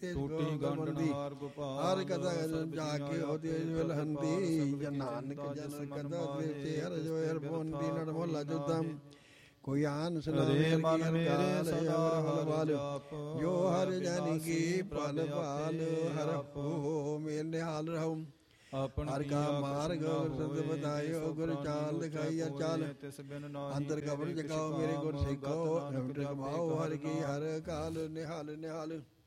ਟੂਟੀ ਗੰਢ ਹਾਰ ਗੋਪਾਲ ਹਰ ਕਦਾ ਜਾ ਕੇ ਉਹਦੀ ਵਿਲ ਹੰਦੀ ਜਨ ਨਾਨਕ ਜਨ ਕਦਾ ਤੇ ਹਰ ਜੋ ਹਰ ਬੋਂਦੀ ਨੜ ਮੋਲਾ ਜੁਦਮ ਕੋਈ ਆਨ ਸੁਨਾਵੇ ਮਨ ਮੇਰੇ ਸਦਾ ਹਰ ਜਾਪ ਜੋ ਹਰ ਜਨ ਕੀ ਪਲ ਪਾਲ ਹਰ ਹੋ ਮੇਲ ਨਿਹਾਲ ਰਹੂ ਹਰ ਕਾ ਮਾਰਗ ਸੰਤ ਬਤਾਇਓ ਗੁਰ ਚਾਲ ਦਿਖਾਈਆ ਚਾਲ ਅੰਦਰ ਕਬਰ ਜਗਾਓ ਮੇਰੇ ਗੁਰ ਸਿੱਖੋ ਕਮਾਓ ਹਰ ਕੀ ਹਰ ਕਾਲ ਨਿਹਾਲ ਨਿਹਾਲ